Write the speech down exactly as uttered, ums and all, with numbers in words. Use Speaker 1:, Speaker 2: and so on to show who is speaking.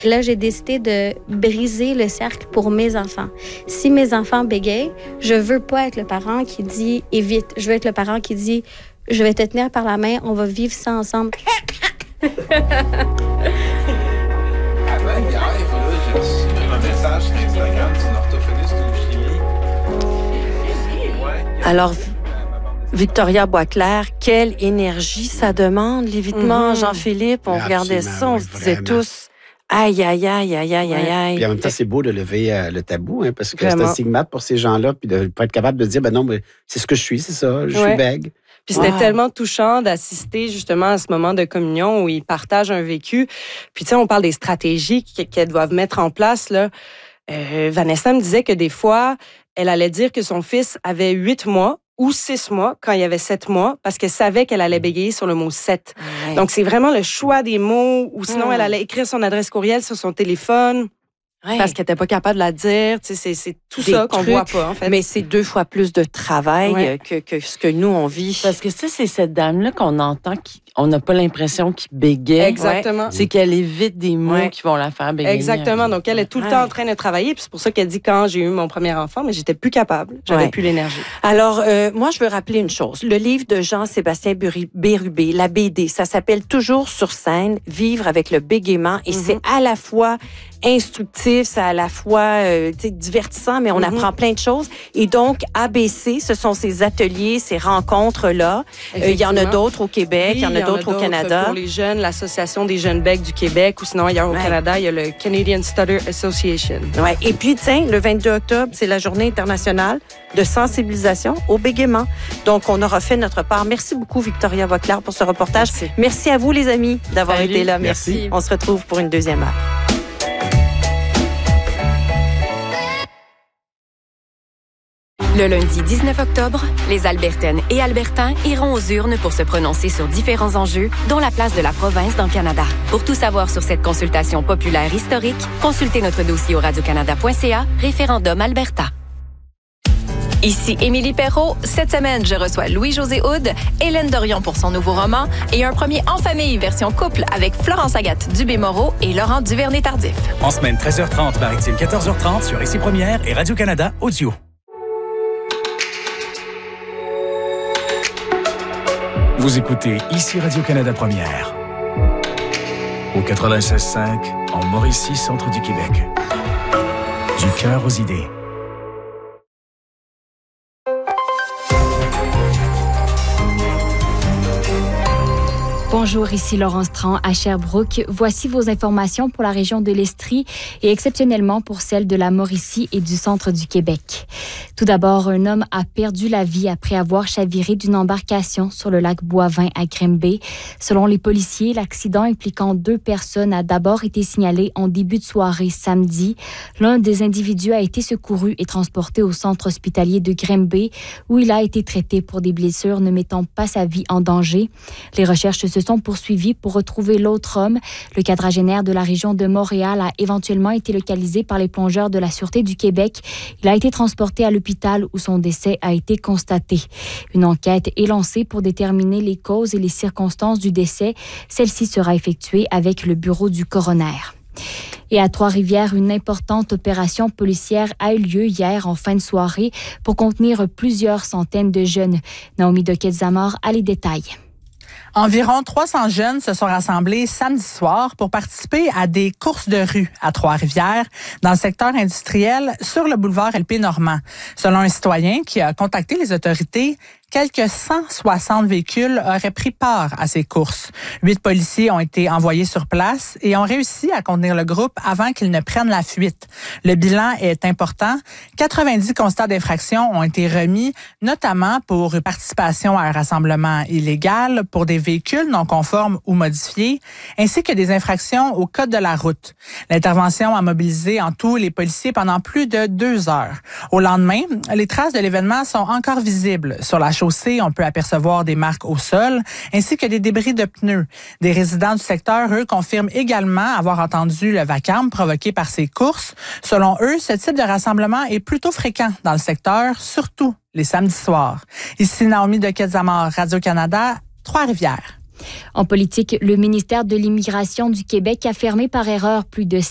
Speaker 1: Là, j'ai décidé de briser le cercle pour mes enfants. Si mes enfants bégayent, je veux pas être le parent qui dit « évite ». Je veux être le parent qui dit « je vais te tenir par la main, on va vivre ça ensemble ».
Speaker 2: Avant hier, j'ai reçu un message sur Instagram d'une orthophoniste ou chimie.
Speaker 3: Alors, Victoria Boisclair, quelle énergie ça demande, l'évitement, mm-hmm. Jean-Philippe, on Absolument, regardait ça, on oui, se disait vraiment. tous... Aïe, aïe, aïe, aïe, aïe, aïe, aïe.
Speaker 4: Puis en même temps, c'est beau de lever euh, le tabou, hein, parce que Vraiment. c'est un stigmate pour ces gens-là, puis de ne pas être capable de dire, ben non, mais c'est ce que je suis, c'est ça, je ouais. suis bègue.
Speaker 5: Puis c'était wow. tellement touchant d'assister justement à ce moment de communion où ils partagent un vécu. Puis tu sais, on parle des stratégies qu'elles doivent mettre en place, là. Euh, Vanessa me disait que des fois, elle allait dire que son fils avait huit mois, ou six mois quand il y avait sept mois, parce qu'elle savait qu'elle allait bégayer sur le mot sept. Ouais. Donc, c'est vraiment le choix des mots, ou sinon, mmh. elle allait écrire son adresse courriel sur son téléphone. Ouais. Parce qu'elle n'était pas capable de la dire. Tu sais, c'est, c'est tout Des ça qu'on voit pas, en fait.
Speaker 3: Mais c'est deux fois plus de travail ouais. que, que ce que nous, on vit.
Speaker 6: Parce que ça, c'est cette dame-là qu'on entend, qui, on n'a pas l'impression qu'il bégaye.
Speaker 5: Exactement.
Speaker 6: C'est qu'elle évite des mots ouais. qui vont la faire bégayer.
Speaker 5: Exactement. Donc, elle est tout le ouais. temps en train de travailler. Puis c'est pour ça qu'elle dit, quand j'ai eu mon premier enfant, mais j'étais plus capable. J'avais ouais. plus l'énergie.
Speaker 3: Alors, euh, moi, je veux rappeler une chose. Le livre de Jean-Sébastien Bérubé, la B D, ça s'appelle Toujours sur scène, Vivre avec le bégaiement. Et mm-hmm. c'est à la fois instructif, c'est à la fois euh, divertissant, mais on mm-hmm. apprend plein de choses. Et donc, A B C, ce sont ces ateliers, ces rencontres-là. Il euh, y en a d'autres au Québec, il oui, y en a d'autres au Canada.
Speaker 5: Pour les jeunes, l'Association des jeunes becs du Québec, ou sinon, ailleurs au ouais. Canada, il y a le Canadian Stutter Association.
Speaker 3: Ouais. Et puis, tiens, le vingt-deux octobre, c'est la journée internationale de sensibilisation au bégaiement. Donc, on aura fait notre part. Merci beaucoup, Victoria Boisclair, pour ce reportage. Merci, Merci à vous, les amis, d'avoir Salut. été là. Merci. Merci. On se retrouve pour une deuxième heure.
Speaker 7: Le lundi dix-neuf octobre, les Albertaines et Albertains iront aux urnes pour se prononcer sur différents enjeux, dont la place de la province dans le Canada. Pour tout savoir sur cette consultation populaire historique, consultez notre dossier au radiocanada point c a, référendum Alberta. Ici Émilie Perrault. Cette semaine, je reçois Louis-José Houd, Hélène Dorion pour son nouveau roman et un premier En famille version couple avec Florence Agathe Dubé-Moreau et Laurent Duvernay-Tardif.
Speaker 8: En semaine treize heures trente, maritime quatorze heures trente sur Ici Première et Radio-Canada Audio. Vous écoutez Ici Radio-Canada Première. Au quatre-vingt-seize cinq, en Mauricie, centre du Québec. Du cœur aux idées.
Speaker 9: Bonjour, ici Laurence Tran à Sherbrooke. Voici vos informations pour la région de l'Estrie et exceptionnellement pour celle de la Mauricie et du centre du Québec. Tout d'abord, un homme a perdu la vie après avoir chaviré d'une embarcation sur le lac Boivin à Grimby. Selon les policiers, l'accident impliquant deux personnes a d'abord été signalé en début de soirée samedi. L'un des individus a été secouru et transporté au centre hospitalier de Grimby où il a été traité pour des blessures ne mettant pas sa vie en danger. Les recherches se sont poursuivis pour retrouver l'autre homme. Le quadragénaire de la région de Montréal a éventuellement été localisé par les plongeurs de la Sûreté du Québec. Il a été transporté à l'hôpital où son décès a été constaté. Une enquête est lancée pour déterminer les causes et les circonstances du décès. Celle-ci sera effectuée avec le bureau du coroner. Et à Trois-Rivières, une importante opération policière a eu lieu hier en fin de soirée pour contenir plusieurs centaines de jeunes. Naomi Doquet-Zamor a les détails.
Speaker 10: Environ trois cents jeunes se sont rassemblés samedi soir pour participer à des courses de rue à Trois-Rivières, dans le secteur industriel, sur le boulevard L P Normand. Selon un citoyen qui a contacté les autorités, quelques cent soixante véhicules auraient pris part à ces courses. Huit policiers ont été envoyés sur place et ont réussi à contenir le groupe avant qu'ils ne prennent la fuite. Le bilan est important. quatre-vingt-dix constats d'infraction ont été remis, notamment pour participation à un rassemblement illégal, pour des véhicules non conformes ou modifiés, ainsi que des infractions au code de la route. L'intervention a mobilisé en tout les policiers pendant plus de deux heures. Au lendemain, les traces de l'événement sont encore visibles sur la chaussée, on peut apercevoir des marques au sol, ainsi que des débris de pneus. Des résidents du secteur, eux, confirment également avoir entendu le vacarme provoqué par ces courses. Selon eux, ce type de rassemblement est plutôt fréquent dans le secteur, surtout les samedis soirs. Ici Naomi Doquet-Zamor, Radio-Canada, Trois-Rivières.
Speaker 9: En politique, le ministère de l'Immigration du Québec a fermé par erreur plus de